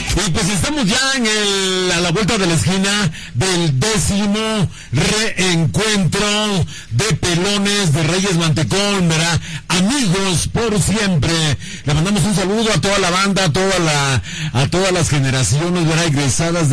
Y pues estamos ya a la vuelta de la esquina del 10º reencuentro de Pelones de Reyes Mantecón, ¿verdad? Amigos por siempre. Le mandamos un saludo a toda la banda, a todas las generaciones, ¿verdad? Egresadas